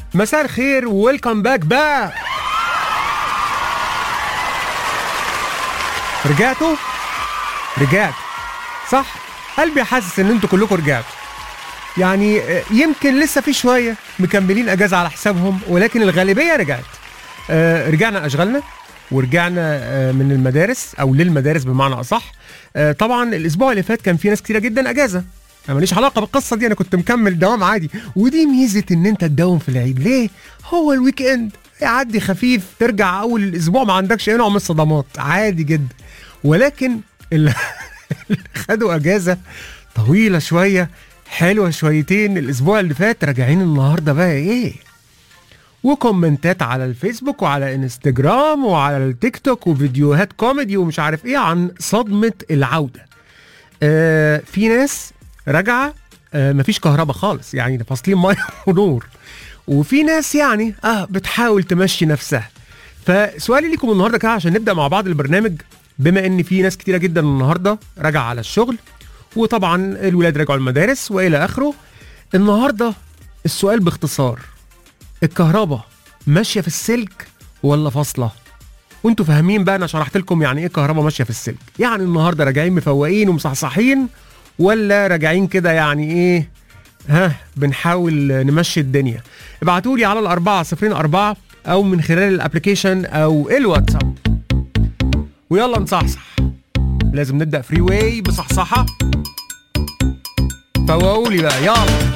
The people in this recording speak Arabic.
مساء الخير وويلكم باك بقى. رجعت صح. قلبي حاسس ان انتوا كلكم رجعتوا، يعني يمكن لسه في شويه مكملين اجازه على حسابهم، ولكن الغالبيه رجعت. رجعنا اشغالنا ورجعنا من المدارس او للمدارس بمعنى اصح. طبعا الاسبوع اللي فات كان في ناس كتيره جدا اجازه، انا ماليش علاقه بالقصه دي، انا كنت مكمل دوام عادي. ودي ميزه ان انت تداوم في العيد. ليه؟ هو الويك اند يعدي خفيف، ترجع اول الاسبوع ما عندكش اي نوع من الصدمات، عادي جدا. ولكن اللي خدوا اجازه طويله شويه، حلوه شويتين الاسبوع اللي فات، راجعين النهارده بقى ايه؟ وكومنتات على الفيسبوك وعلى انستجرام وعلى التيك توك وفيديوهات كوميدي ومش عارف ايه عن صدمه العوده. في ناس راجعه مفيش كهرباء خالص، يعني فاصلين ميه ونور. وفي ناس يعني بتحاول تمشي نفسها. فسؤالي لكم النهارده كده عشان نبدا مع بعض البرنامج، بما ان في ناس كتيره جدا النهارده راجعه على الشغل، وطبعا الولاد راجعوا المدارس والى اخره. النهارده السؤال باختصار: الكهرباء ماشيه في السلك ولا فاصله؟ وانتوا فاهمين بقى، انا شرحت لكم يعني ايه كهرباء ماشيه في السلك. يعني النهارده راجعين مفوقين ومصحصحين، ولا راجعين كده يعني ايه، بنحاول نمشي الدنيا؟ ابعتوا لي على 4004 او من خلال الابلكيشن او الواتساب، ويلا نصحصح. لازم نبدا فري واي بصحصحه. فوقوا لي بقى، يلا.